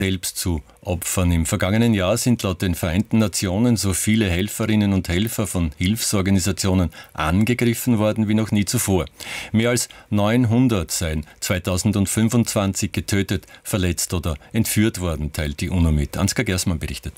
selbst zu opfern. Im vergangenen Jahr sind laut den Vereinten Nationen so viele Helferinnen und Helfer von Hilfsorganisationen angegriffen worden wie noch nie zuvor. Mehr als 900 seien 2025 getötet, verletzt oder entführt worden, teilt die UNO mit. Ansgar Gersmann berichtet.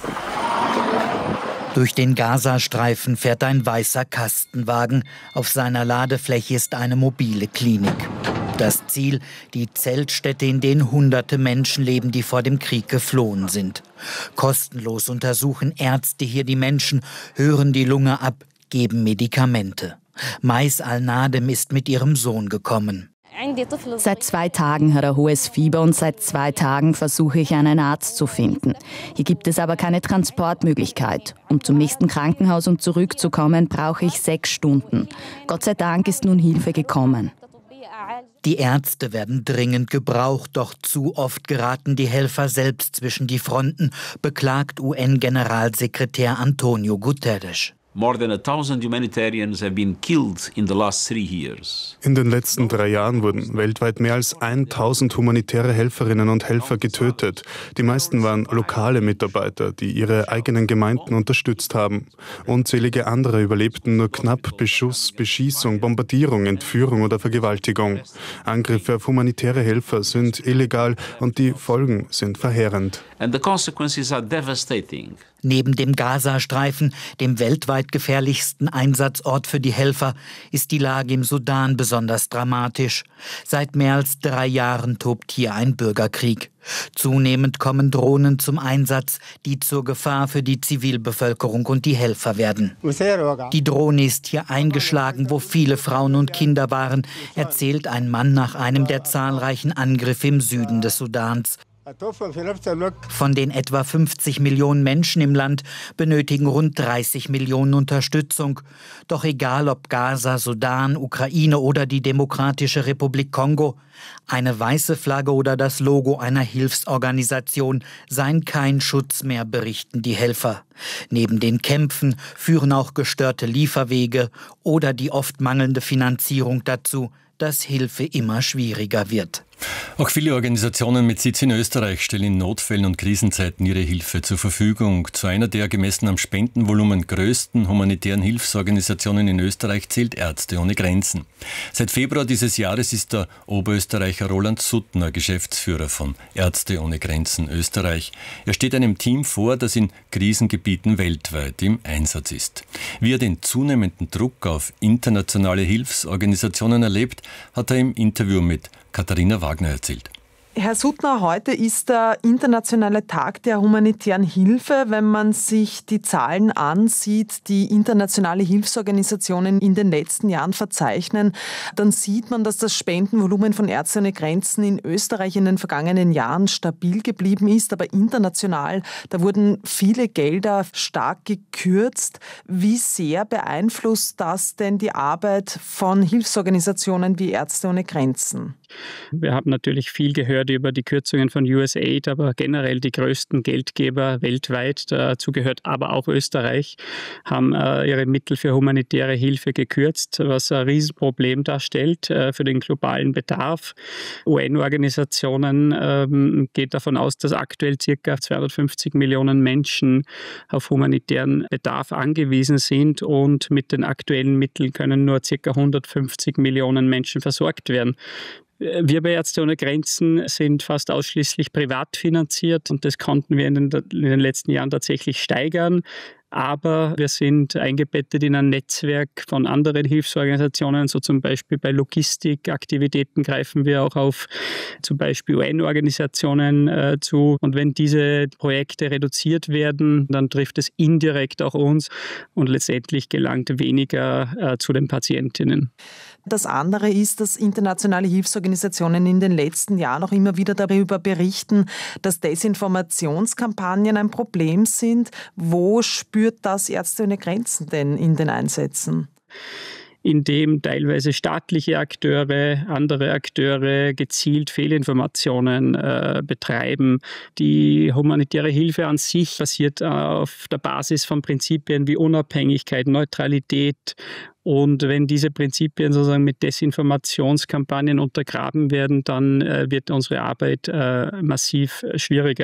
Durch den Gazastreifen fährt ein weißer Kastenwagen. Auf seiner Ladefläche ist eine mobile Klinik. Das Ziel, die Zeltstätte, in denen hunderte Menschen leben, die vor dem Krieg geflohen sind. Kostenlos untersuchen Ärzte hier die Menschen, hören die Lunge ab, geben Medikamente. Mais Al-Nadem ist mit ihrem Sohn gekommen. Seit 2 Tagen hat er hohes Fieber und seit 2 Tagen versuche ich, einen Arzt zu finden. Hier gibt es aber keine Transportmöglichkeit. Um zum nächsten Krankenhaus und zurückzukommen, brauche ich 6 Stunden. Gott sei Dank ist nun Hilfe gekommen. Die Ärzte werden dringend gebraucht, doch zu oft geraten die Helfer selbst zwischen die Fronten, beklagt UN-Generalsekretär Antonio Guterres. More than 1,000 humanitarians have been killed in the last 3 years. In den letzten 3 Jahren wurden weltweit mehr als 1.000 humanitäre Helferinnen und Helfer getötet. Die meisten waren lokale Mitarbeiter, die ihre eigenen Gemeinden unterstützt haben. Unzählige andere überlebten nur knapp Beschuss, Beschießung, Bombardierung, Entführung oder Vergewaltigung. Angriffe auf humanitäre Helfer sind illegal und die Folgen sind verheerend. And the consequences are devastating. Neben dem Gazastreifen, dem weltweit gefährlichsten Einsatzort für die Helfer, ist die Lage im Sudan besonders dramatisch. Seit mehr als 3 Jahren tobt hier ein Bürgerkrieg. Zunehmend kommen Drohnen zum Einsatz, die zur Gefahr für die Zivilbevölkerung und die Helfer werden. Die Drohne ist hier eingeschlagen, wo viele Frauen und Kinder waren, erzählt ein Mann nach einem der zahlreichen Angriffe im Süden des Sudans. Von den etwa 50 Millionen Menschen im Land benötigen rund 30 Millionen Unterstützung. Doch egal ob Gaza, Sudan, Ukraine oder die Demokratische Republik Kongo, eine weiße Flagge oder das Logo einer Hilfsorganisation seien kein Schutz mehr, berichten die Helfer. Neben den Kämpfen führen auch gestörte Lieferwege oder die oft mangelnde Finanzierung dazu, dass Hilfe immer schwieriger wird. Auch viele Organisationen mit Sitz in Österreich stellen in Notfällen und Krisenzeiten ihre Hilfe zur Verfügung. Zu einer der gemessen am Spendenvolumen größten humanitären Hilfsorganisationen in Österreich zählt Ärzte ohne Grenzen. Seit Februar dieses Jahres ist der Oberösterreicher Roland Suttner Geschäftsführer von Ärzte ohne Grenzen Österreich. Er steht einem Team vor, das in Krisengebieten weltweit im Einsatz ist. Wie er den zunehmenden Druck auf internationale Hilfsorganisationen erlebt, hat er im Interview mit Katharina Wagner erzählt. Herr Suttner, heute ist der internationale Tag der humanitären Hilfe. Wenn man sich die Zahlen ansieht, die internationale Hilfsorganisationen in den letzten Jahren verzeichnen, dann sieht man, dass das Spendenvolumen von Ärzte ohne Grenzen in Österreich in den vergangenen Jahren stabil geblieben ist. Aber international, da wurden viele Gelder stark gekürzt. Wie sehr beeinflusst das denn die Arbeit von Hilfsorganisationen wie Ärzte ohne Grenzen? Wir haben natürlich viel gehört über die Kürzungen von USAID, aber generell die größten Geldgeber weltweit, dazu gehört aber auch Österreich, haben ihre Mittel für humanitäre Hilfe gekürzt, was ein Riesenproblem darstellt für den globalen Bedarf. UN-Organisationen geht davon aus, dass aktuell ca. 250 Millionen Menschen auf humanitären Bedarf angewiesen sind und mit den aktuellen Mitteln können nur ca. 150 Millionen Menschen versorgt werden. Wir bei Ärzte ohne Grenzen sind fast ausschließlich privat finanziert und das konnten wir in den letzten Jahren tatsächlich steigern. Aber wir sind eingebettet in ein Netzwerk von anderen Hilfsorganisationen, so zum Beispiel bei Logistikaktivitäten greifen wir auch auf zum Beispiel UN-Organisationen zu. Und wenn diese Projekte reduziert werden, dann trifft es indirekt auch uns und letztendlich gelangt weniger zu den Patientinnen. Das andere ist, dass internationale Hilfsorganisationen in den letzten Jahren auch immer wieder darüber berichten, dass Desinformationskampagnen ein Problem sind. Wo spürt das Ärzte ohne Grenzen denn in den Einsätzen? indem teilweise staatliche Akteure, andere Akteure gezielt Fehlinformationen betreiben. Die humanitäre Hilfe an sich basiert auf der Basis von Prinzipien wie Unabhängigkeit, Neutralität. Und wenn diese Prinzipien sozusagen mit Desinformationskampagnen untergraben werden, dann wird unsere Arbeit massiv schwieriger.